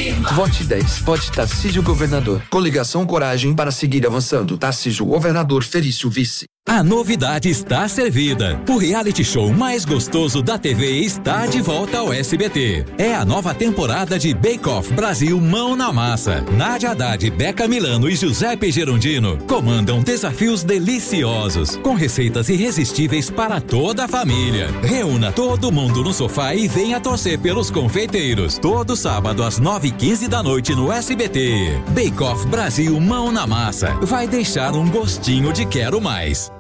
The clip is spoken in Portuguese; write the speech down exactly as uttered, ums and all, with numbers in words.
Vote dez. Vote Tarcísio Governador. Coligação Coragem para seguir avançando. Tarcísio Governador, Felício Vice. A novidade está servida. O reality show mais gostoso da T V está de volta ao S B T. É a nova temporada de Bake Off Brasil Mão na Massa. Nádia Haddad, Beca Milano e Giuseppe Gerondino comandam desafios deliciosos, com receitas irresistíveis para toda a família. Reúna todo mundo no sofá e venha torcer pelos confeiteiros. Todo sábado às nove e quinze da noite no S B T. Bake Off Brasil Mão na Massa. Vai deixar um gostinho de quero mais.